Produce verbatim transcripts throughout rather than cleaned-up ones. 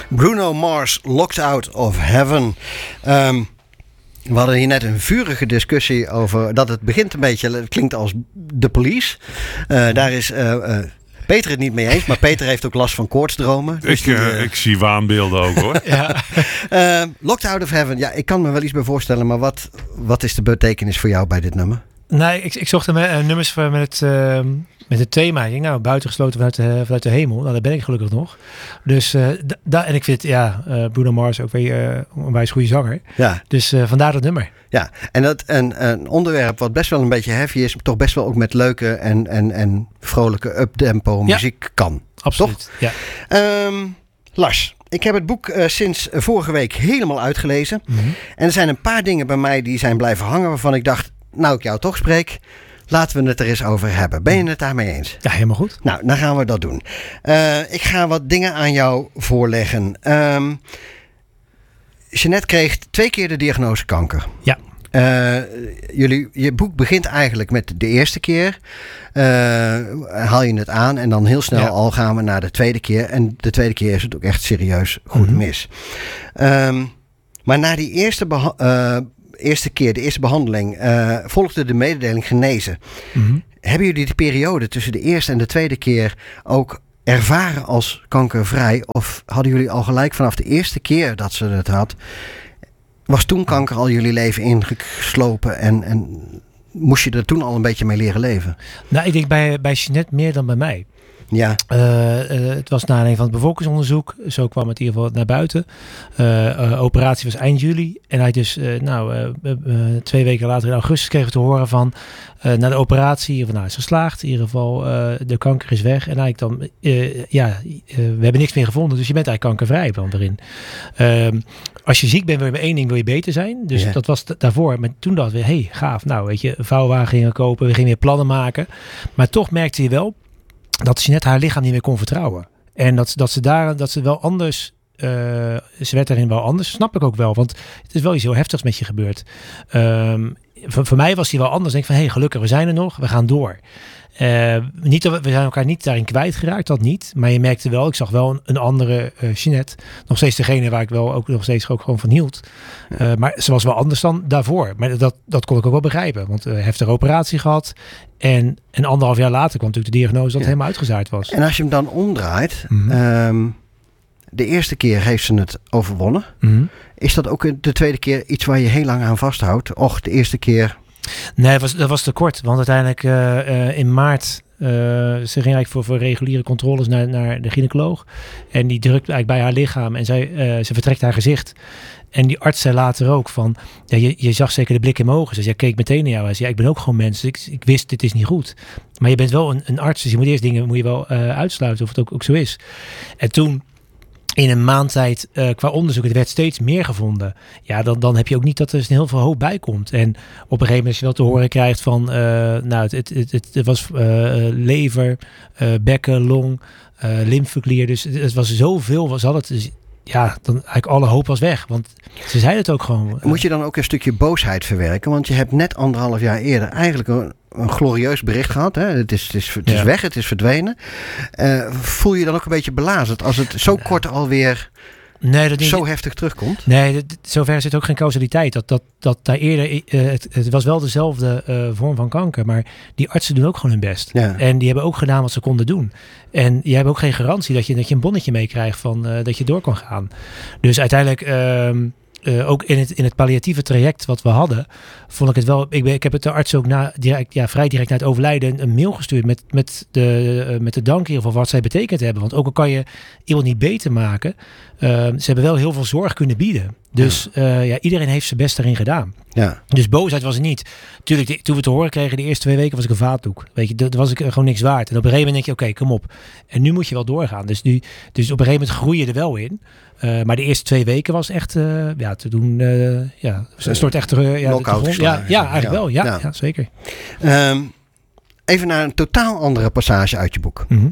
Bruno Mars, Locked Out of Heaven. Um, we hadden hier net een vurige discussie over dat het begint een beetje, het klinkt als The Police. Uh, daar is uh, uh, Peter het niet mee eens, maar Peter heeft ook last van koortsdromen. Dus ik, die, uh, uh, ik zie waanbeelden ook, hoor. ja. uh, Locked Out of Heaven, ja, ik kan me wel iets bij voorstellen, maar wat, wat is de betekenis voor jou bij dit nummer? Nee, ik, ik zocht er uh, nummers voor met het, uh, met het thema. Ik denk, nou, buitengesloten vanuit de, vanuit de hemel. Nou, daar ben ik gelukkig nog. Dus, uh, da, da, en ik vind, ja, uh, Bruno Mars ook weer uh, een wijs goede zanger. Ja. Dus uh, vandaar dat nummer. Ja, en dat een, een onderwerp wat best wel een beetje heavy is, toch best wel ook met leuke en, en, en vrolijke uptempo muziek ja. kan. Absoluut, toch? Ja. Um, Lars, ik heb het boek uh, sinds vorige week helemaal uitgelezen. Mm-hmm. En er zijn een paar dingen bij mij die zijn blijven hangen waarvan ik dacht, nou ik jou toch spreek, laten we het er eens over hebben. Ben je het daarmee eens? Ja, helemaal goed. Nou, dan gaan we dat doen. Uh, ik ga wat dingen aan jou voorleggen. Um, Jeanette kreeg twee keer de diagnose kanker. Ja. Uh, jullie, je boek begint eigenlijk met de eerste keer. Uh, haal je het aan en dan heel snel ja. al gaan we naar de tweede keer. En de tweede keer is het ook echt serieus goed mm-hmm. mis. Um, maar na die eerste, beha- uh, eerste keer, de eerste behandeling, uh, volgde de mededeling genezen. Mm-hmm. Hebben jullie de periode tussen de eerste en de tweede keer ook ervaren als kankervrij? Of hadden jullie al gelijk vanaf de eerste keer dat ze het had, was toen kanker al jullie leven ingeslopen en, en moest je er toen al een beetje mee leren leven? Nou, ik denk bij, bij Jeanette meer dan bij mij. Ja. Uh, uh, het was na aanleiding van het bevolkingsonderzoek. Zo kwam het in ieder geval naar buiten. Uh, uh, operatie was eind juli. En hij dus, uh, nou, uh, uh, twee weken later in augustus kregen we te horen van, uh, na de operatie, van, nou, is geslaagd. In ieder geval, uh, de kanker is weg. En eigenlijk dan, uh, ja, uh, we hebben niks meer gevonden. Dus je bent eigenlijk kankervrij van erin. Uh, als je ziek bent, wil je met één ding, wil je beter zijn. Dus ja. dat was t- daarvoor. Maar toen dachten we, hé, hey, gaaf. Nou, weet je, een vouwwagen gingen kopen. We gingen weer plannen maken. Maar toch merkte je wel dat Jeanette haar lichaam niet meer kon vertrouwen. En dat, dat ze daar, dat ze wel anders, uh, ze werd daarin wel anders, snap ik ook wel. Want het is wel iets heel heftigs met je gebeurd. Um, voor, voor mij was die wel anders. Denk van, hé, hey, gelukkig, we zijn er nog, we gaan door. Uh, niet, we zijn elkaar niet daarin kwijtgeraakt, dat niet. Maar je merkte wel, ik zag wel een, een andere uh, Jeanette. Nog steeds degene waar ik wel ook nog steeds ook gewoon van hield. Uh, maar ze was wel anders dan daarvoor. Maar dat, dat kon ik ook wel begrijpen. Want uh, heftige operatie gehad. En een anderhalf jaar later kwam natuurlijk de diagnose dat het ja. helemaal uitgezaaid was. En als je hem dan omdraait, Mm-hmm. Um, de eerste keer heeft ze het overwonnen. Mm-hmm. Is dat ook de tweede keer iets waar je heel lang aan vasthoudt? Och, de eerste keer. Nee, dat was, dat was te kort. Want uiteindelijk uh, uh, in maart, uh, ze ging eigenlijk voor, voor reguliere controles naar, naar de gynaecoloog. En die drukt eigenlijk bij haar lichaam en zij, uh, ze vertrekt haar gezicht. En die arts zei later ook van, ja, je, je zag zeker de blik in mijn ogen. Dus jij keek meteen naar jou. Hij zei, ja, ik ben ook gewoon mens. Dus ik, ik wist, dit is niet goed. Maar je bent wel een, een arts, dus je moet eerst dingen moet je wel uh, uitsluiten of het ook, ook zo is. En toen, in een maand tijd, uh, qua onderzoek, het werd steeds meer gevonden. Ja, dan, dan heb je ook niet dat er heel veel hoop bij komt. En op een gegeven moment als je wel te horen krijgt van, uh, nou, het, het, het, het, het was uh, lever, uh, bekken, long, uh, lymfeklier. Dus het, het was zoveel, was al het. Dus, ja, dan eigenlijk alle hoop was weg. Want ze zeiden het ook gewoon. Moet je dan ook een stukje boosheid verwerken? Want je hebt net anderhalf jaar eerder eigenlijk een, een glorieus bericht gehad. Hè? Het is, het is, het is ja. weg, het is verdwenen. Uh, voel je dan ook een beetje belazerd als het zo kort alweer nee, dat niet, zo heftig terugkomt? Nee, dat, zover zit ook geen causaliteit. Dat, dat, dat daar eerder, uh, het, het was wel dezelfde uh, vorm van kanker. Maar die artsen doen ook gewoon hun best. Ja. En die hebben ook gedaan wat ze konden doen. En je hebt ook geen garantie dat je, dat je een bonnetje meekrijgt van uh, dat je door kan gaan. Dus uiteindelijk, uh, uh, ook in het, in het palliatieve traject wat we hadden, vond ik het wel. Ik, ben, ik heb het de arts ook na, direct, ja, vrij direct na het overlijden een, een mail gestuurd met, met, de, uh, met de dank in ieder geval wat zij betekend hebben. Want ook al kan je iemand niet beter maken, uh, ze hebben wel heel veel zorg kunnen bieden. Dus uh, ja, iedereen heeft zijn best erin gedaan. Ja. Dus boosheid was er niet. Tuurlijk, de, toen we te horen kregen de eerste twee weken was ik een vaatdoek. Weet je, dat was ik gewoon niks waard. En op een gegeven moment denk je, oké, okay, kom op. En nu moet je wel doorgaan. Dus, nu, dus op een gegeven moment groei je er wel in. Uh, maar de eerste twee weken was echt, uh, ja, te doen, uh, ja, stort echt uh, ja, knock-out ja, ja, eigenlijk ja. wel. Ja, ja. ja zeker. Um, even naar een totaal andere passage uit je boek. Mm-hmm.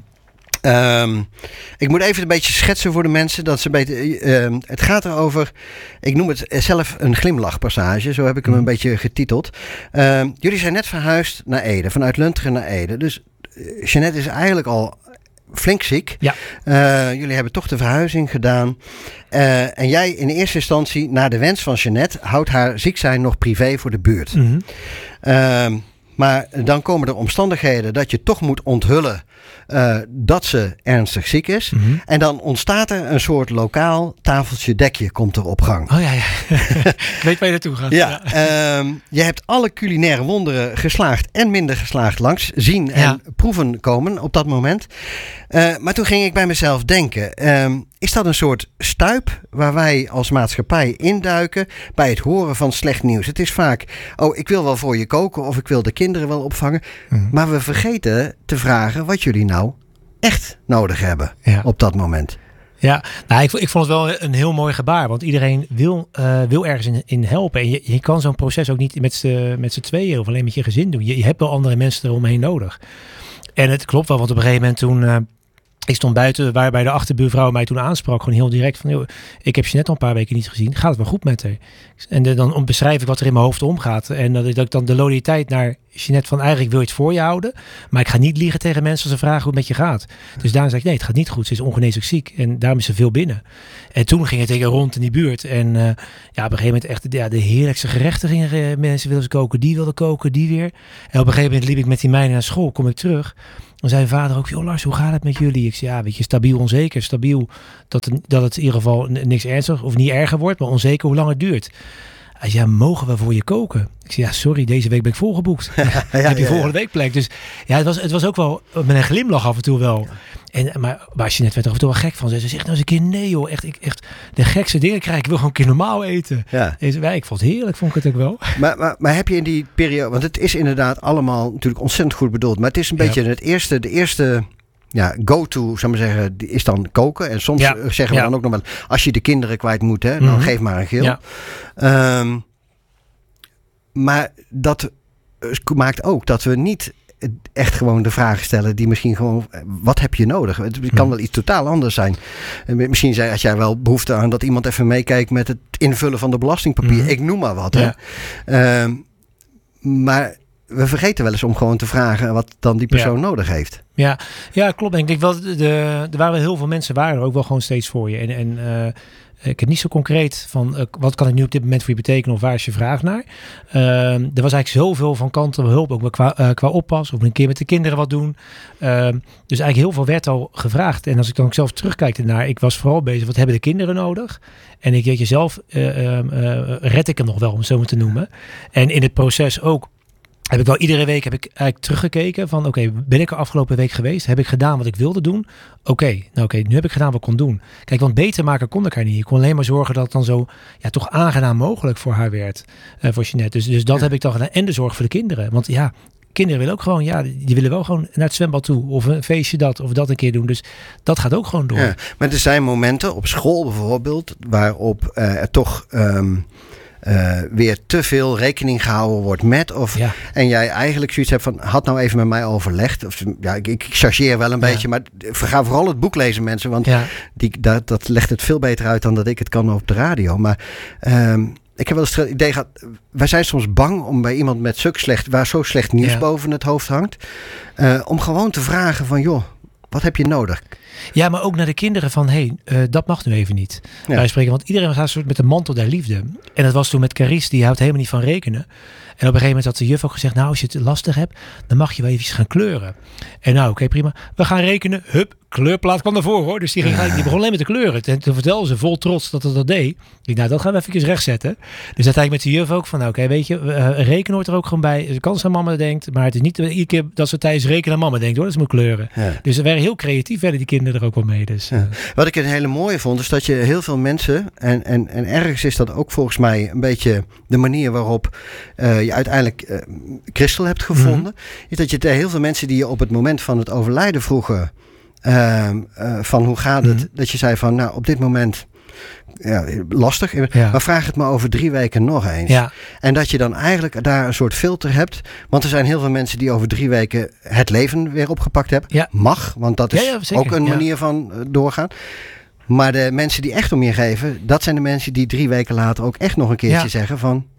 Um, ik moet even een beetje schetsen voor de mensen. Dat ze beter, uh, het gaat erover, ik noem het zelf een glimlachpassage. Zo heb ik hem een beetje getiteld. Uh, jullie zijn net verhuisd naar Ede, vanuit Lunteren naar Ede. Dus uh, Jeanette is eigenlijk al flink ziek. Ja. Uh, jullie hebben toch de verhuizing gedaan. Uh, en jij in eerste instantie, naar de wens van Jeanette, houdt haar ziek zijn nog privé voor de buurt. Mm-hmm. Uh, maar dan komen er omstandigheden dat je toch moet onthullen uh, dat ze ernstig ziek is. Mm-hmm. En dan ontstaat er een soort lokaal tafeltje dekje komt er op gang. Oh ja, ja. Ik weet waar je naartoe gaat. Ja, ja. Um, je hebt alle culinaire wonderen geslaagd en minder geslaagd langs zien en ja. proeven komen op dat moment. Uh, maar toen ging ik bij mezelf denken, um, is dat een soort stuip waar wij als maatschappij induiken bij het horen van slecht nieuws? Het is vaak, oh, ik wil wel voor je koken of ik wil de kinderen wel opvangen. Mm. Maar we vergeten te vragen wat jullie nou echt nodig hebben ja. op dat moment. Ja, nou, ik, ik vond het wel een heel mooi gebaar. Want iedereen wil, uh, wil ergens in, in helpen. En je, je kan zo'n proces ook niet met z'n, met z'n tweeën of alleen met je gezin doen. Je, je hebt wel andere mensen eromheen nodig. En het klopt wel, want op een gegeven moment toen... Uh, ik stond buiten, waarbij de achterbuurvrouw mij toen aansprak. Gewoon heel direct van, joh, ik heb je net al een paar weken niet gezien. Gaat het wel goed met haar? En de, dan beschrijf ik wat er in mijn hoofd omgaat. En dat, dat ik dan de loyaliteit naar Jeanette van, eigenlijk wil je het voor je houden. Maar ik ga niet liegen tegen mensen als ze vragen hoe het met je gaat. Dus daarom zei ik, nee, het gaat niet goed. Ze is ongeneeslijk ziek. En daarom is ze veel binnen. En toen ging het tegen rond in die buurt. En uh, ja, op een gegeven moment echt ja, de heerlijkste gerechten gingen. Uh, mensen wilden ze koken, die wilden koken, die weer. En op een gegeven moment liep ik met die meiden naar school. Kom ik terug. Dan zei mijn vader ook, joh Lars, hoe gaat het met jullie? Ik zei, ja, weet je, stabiel onzeker. Stabiel dat het, dat het in ieder geval niks ernstig of niet erger wordt, maar onzeker hoe lang het duurt. Hij zei, ja, mogen we voor je koken? Ik zei, ja, sorry, deze week ben ik volgeboekt. Ja, ja, heb je ja, volgende ja. week plek. Dus ja, het was, het was ook wel met een glimlach af en toe wel. En, maar waar Jeanette werd er af en toe wel gek van. Ze zegt nou eens een keer, nee joh, echt, ik, echt de gekste dingen krijg ik wil gewoon een keer normaal eten. Ja. En zei, ik vond het heerlijk, vond ik het ook wel. Maar, maar, maar heb je in die periode, want het is inderdaad allemaal natuurlijk ontzettend goed bedoeld. Maar het is een beetje ja. het eerste, de eerste... Ja, go-to, zou ik maar zeggen, is dan koken. En soms ja, zeggen we ja. dan ook nog wel, als je de kinderen kwijt moet, hè, dan mm-hmm. geef maar een gil. Ja. Um, maar dat maakt ook dat we niet echt gewoon de vragen stellen die misschien gewoon, wat heb je nodig? Het kan mm. wel iets totaal anders zijn. Misschien zei, had jij wel behoefte aan dat iemand even meekijkt met het invullen van de belastingpapier. Mm. Ik noem maar wat. Ja. Hè. Um, maar we vergeten wel eens om gewoon te vragen wat dan die persoon ja. nodig heeft. Ja, ja, klopt. Ik denk wel, de, de, er waren heel veel mensen waren er ook wel gewoon steeds voor je. En, en uh, ik heb niet zo concreet van uh, wat kan ik nu op dit moment voor je betekenen of waar is je vraag naar. Uh, er was eigenlijk zoveel van kanten hulp, ook qua, uh, qua oppas of een keer met de kinderen wat doen. Uh, dus eigenlijk heel veel werd al gevraagd. En als ik dan ook zelf terugkijk ernaar, ik was vooral bezig, wat hebben de kinderen nodig? En ik weet je zelf, uh, uh, uh, red ik hem nog wel, om het zo maar te noemen. En in het proces ook, heb ik wel iedere week heb ik eigenlijk teruggekeken van oké, okay, ben ik er afgelopen week geweest? Heb ik gedaan wat ik wilde doen? Oké, okay, nou oké, okay, nu heb ik gedaan wat ik kon doen. Kijk, want beter maken kon ik haar niet. Ik kon alleen maar zorgen dat het dan zo ja, toch aangenaam mogelijk voor haar werd. Uh, voor Jeanette. Dus, dus dat ja. heb ik dan gedaan. En de zorg voor de kinderen. Want ja, kinderen willen ook gewoon, ja, die willen wel gewoon naar het zwembad toe. Of een feestje dat, of dat een keer doen. Dus dat gaat ook gewoon door. Ja, maar er zijn momenten op school bijvoorbeeld, waarop uh, er toch... Um, Uh, weer te veel rekening gehouden wordt met of ja. en jij eigenlijk zoiets hebt van had nou even met mij overlegd of ja ik, ik chargeer wel een ja. beetje, maar ga vooral het boek lezen mensen, want ja. die, dat, dat legt het veel beter uit dan dat ik het kan op de radio. Maar um, ik heb wel eens het idee gehad, wij zijn soms bang om bij iemand met zo slecht, waar zo slecht nieuws ja. boven het hoofd hangt, uh, om gewoon te vragen van joh, wat heb je nodig? Ja, maar ook naar de kinderen van, hé, hey, uh, dat mag nu even niet. Ja. Wij spreken, want iedereen gaat soort met de mantel der liefde. En dat was toen met Carice, die houdt helemaal niet van rekenen. En op een gegeven moment had de juf ook gezegd, nou, als je het lastig hebt, dan mag je wel even gaan kleuren. En nou, oké, okay, prima. We gaan rekenen. Hup, kleurplaat kwam daarvoor, hoor. Dus die, ging, die begon alleen met te kleuren. En toen vertelde ze vol trots dat het dat deed. Ik dacht, nou, dat gaan we even rechtzetten. Dus dat eigenlijk met de juf ook van, nou, oké, okay, weet je, uh, rekenen hoort er ook gewoon bij. De kans aan mama denkt, maar het is niet iedere keer dat ze tijdens rekenen aan mama denkt, hoor. Dat ze moet kleuren. Ja. Dus ze werden heel creatief, werden die kinderen er ook wel mee. Dus, ja. Wat ik een hele mooie vond, is dat je heel veel mensen, en, en, en ergens is dat ook volgens mij een beetje de manier waarop uh, je uiteindelijk uh, Christel hebt gevonden, mm-hmm. is dat je heel veel mensen die je op het moment van het overlijden vroegen, uh, uh, van hoe gaat het, mm-hmm. dat je zei van, nou, op dit moment ja, lastig, ja. maar vraag het maar over drie weken nog eens. Ja. En dat je dan eigenlijk daar een soort filter hebt, want er zijn heel veel mensen die over drie weken het leven weer opgepakt hebben. Ja. Mag, want dat is ja, ja, ook een ja. manier van uh, doorgaan. Maar de mensen die echt om je geven, dat zijn de mensen die drie weken later ook echt nog een keertje ja. zeggen van,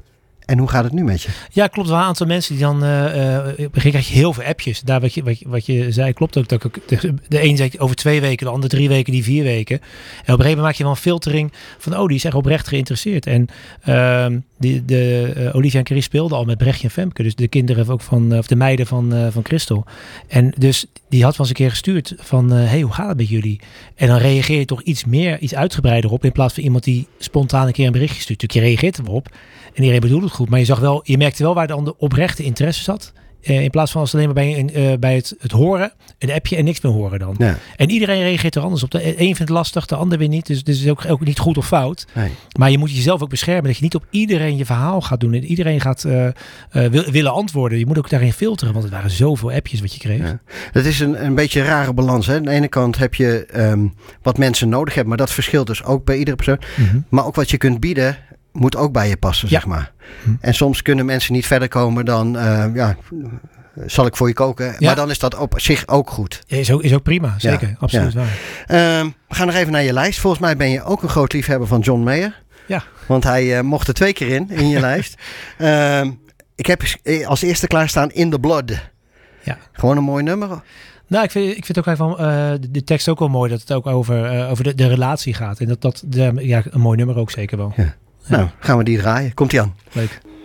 En hoe gaat het nu met je? Ja, klopt. Wel een aantal mensen die dan... Uh, uh, op een gegeven krijg je heel veel appjes. Daar wat je, wat je, wat je zei klopt ook. Dat ik, de, de een zegt over twee weken, de ander drie weken, die vier weken. En op een gegeven moment maak je wel een filtering van... oh, die is echt oprecht geïnteresseerd. En uh, die, de, uh, Olivia en Carrie speelden al met Brechtje en Femke. Dus de kinderen ook van... Uh, of de meiden van, uh, van Christel. En dus die had wel eens een keer gestuurd van... Uh, hey, hoe gaat het met jullie? En dan reageer je toch iets meer, iets uitgebreider op... in plaats van iemand die spontaan een keer een berichtje stuurt. Dus je reageert erop... En iedereen bedoelt het goed, maar je zag wel, je merkte wel waar de ander oprechte interesse zat. Uh, in plaats van als alleen maar bij, uh, bij het, het horen, een appje en niks meer horen dan. Ja. En iedereen reageert er anders op. De een vindt het lastig, de ander weer niet. Dus het is ook, ook niet goed of fout. Nee. Maar je moet jezelf ook beschermen dat je niet op iedereen je verhaal gaat doen. En iedereen gaat uh, uh, wil, willen antwoorden. Je moet ook daarin filteren, want er waren zoveel appjes wat je kreeg. Ja. Dat is een, een beetje een rare balans. Hè? Aan de ene kant heb je um, wat mensen nodig hebben, maar dat verschilt dus ook bij iedere persoon. Mm-hmm. Maar ook wat je kunt bieden... moet ook bij je passen, ja. zeg maar. Hm. En soms kunnen mensen niet verder komen dan... Uh, ja, zal ik voor je koken? Ja. Maar dan is dat op zich ook goed. Ja, is, ook, is ook prima, zeker. Ja. Absoluut ja. waar. Uh, we gaan nog even naar je lijst. Volgens mij ben je ook een groot liefhebber van John Mayer. Ja. Want hij uh, mocht er twee keer in, in je lijst. Uh, ik heb als eerste klaarstaan In the Blood. Ja. Gewoon een mooi nummer. Nou, ik vind, ik vind ook even uh, de, de tekst ook wel mooi. Dat het ook over, uh, over de, de relatie gaat. En dat dat de, ja, een mooi nummer ook zeker wel. Ja. Nou, gaan we die draaien. Komt-ie aan. Leuk.